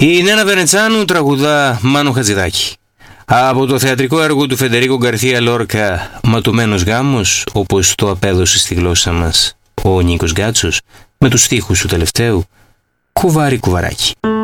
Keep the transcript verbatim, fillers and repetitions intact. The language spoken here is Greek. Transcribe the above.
Η Νένα Βενετσάνου τραγουδά Μάνο Χατζηδάκη. Από το θεατρικό έργο του Φεντερίκο Γκαρθία Λόρκα «Ματωμένος γάμος», όπως το απέδωσε στη γλώσσα μας ο Νίκος Γκάτσος, με τους στίχους του τελευταίου «Κουβάρι κουβαράκι».